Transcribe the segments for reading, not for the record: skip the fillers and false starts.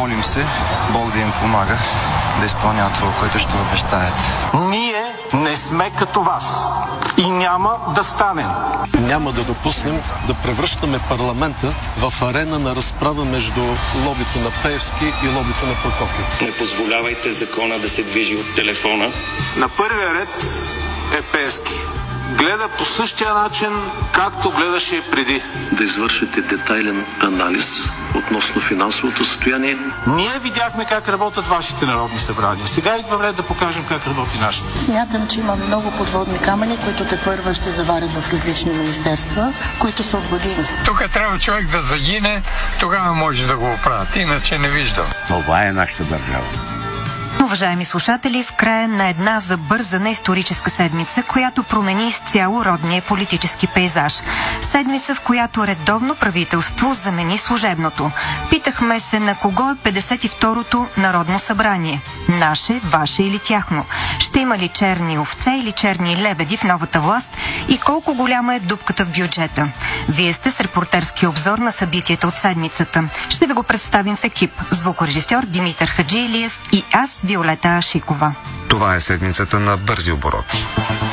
Молим се Бог да им помага да изпълняват това, което ще обещаят. Ние не сме като вас и няма да станем. Няма да допуснем да превръщаме парламента в арена на разправа между лобито на Пеевски и лобито на Прокопиев. Не позволявайте закона да се движи от телефона. На първия ред е Пеевски. Гледа по същия начин, както гледаше и преди. Да извършите детайлен анализ относно финансовото състояние. Ние видяхме как работят вашите народни събрания. Сега идва време да покажем как работи нашите. Смятам, че има много подводни камъни, които тепърва ще заварят в различни министерства, които са от години. Тук трябва човек да загине, тогава може да го оправят, иначе не виждам. Това е нашата държава. Уважаеми слушатели, в края на една забързана историческа седмица, която промени изцяло родния политически пейзаж. Седмица, в която редовно правителство замени служебното. Питахме се на кого е 52-то Народно събрание. Наше, ваше или тяхно? Ще има ли черни овце или черни лебеди в новата власт и колко голяма е дупката в бюджета? Вие сте с репортерски обзор на събитията от седмицата. Ще ви го представим в екип. Звукорежисьор Димитър Хаджилиев и аз, Виолета Шикова. Това е седмицата на бързи обороти.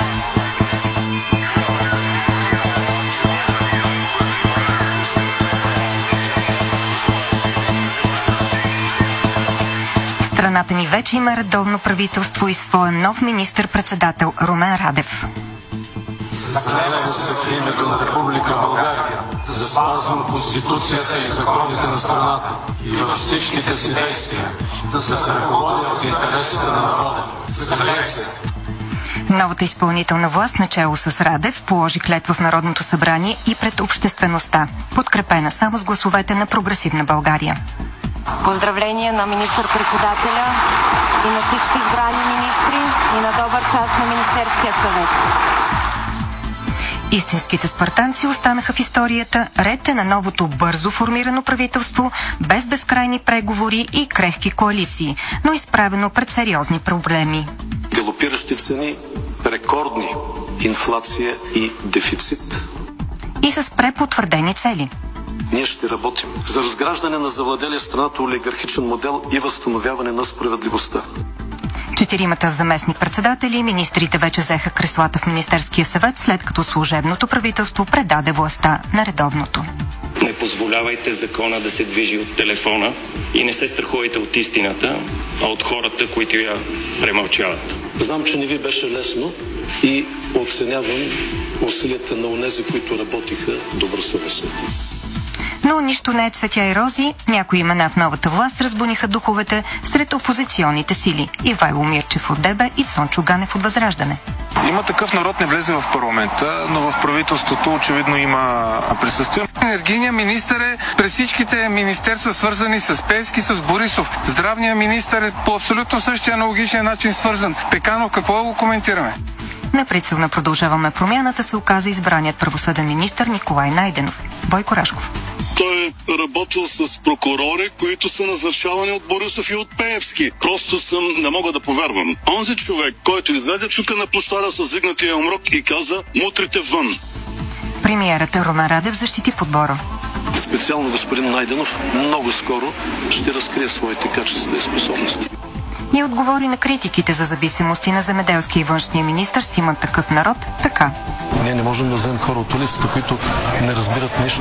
Страната ни вече има редовно правителство и своя нов министър-председател Румен Радев. Заклевам се в името на Република България да спазвам Конституцията и законите на страната и във всичките си действия да се ръководя от интересите на народа. Заклевам се. Новата изпълнителна власт, начело с Радев, положи клетва в Народното събрание и пред обществеността, подкрепена само с гласовете на Прогресивна България. Поздравления на министър-председателя и на всички избрани министри и на добър час на Министерския съвет. Истинските спартанци останаха в историята, ред е на новото бързо формирано правителство, без безкрайни преговори и крехки коалиции, но изправено пред сериозни проблеми. Галопиращи цени, рекордни инфлация и дефицит. И с препотвърдени цели. Ние ще работим за разграждане на завладелия страната олигархичен модел и възстановяване на справедливостта. Четиримата заместник-председатели и министрите вече взеха креслата в Министерския съвет, след като служебното правителство предаде властта на редовното. Не позволявайте закона да се движи от телефона и не се страхувайте от истината, а от хората, които я премълчават. Знам, че не ви беше лесно и оценявам усилията на онези, които работиха добросъвестно. Но нищо не е цветя и рози. Някои имена в новата власт разбуниха духовете сред опозиционните сили. Ивайло Мирчев от ДБ и Цончо Ганев от Възраждане. Има такъв народ не влезе в парламента, но в правителството очевидно има присъствие. Енергийният министър е през всичките министерства, свързани с Пеевски, с Борисов. Здравният министър е по абсолютно същия аналогичен начин свързан. Пеканов, какво го коментираме? На прицел на Продължаваме промяната се оказа избраният правосъден министър Николай Найденов. Бойко Рашков. Той е работил с прокурори, които са назначавани от Борисов и от Пеевски. Просто не мога да повярвам. Онзи човек, който изведе чука на площада с зигнатия умрок и каза мутрите вън. Премиерът Румен Радев защити подбора. Специално господин Найденов много скоро ще разкрие своите качества и способности. И отговори на критиките за зависимости на земеделския и външния министър с Има такъв народ така. Ние не можем да вземем хора от улицата, които не разбират нищо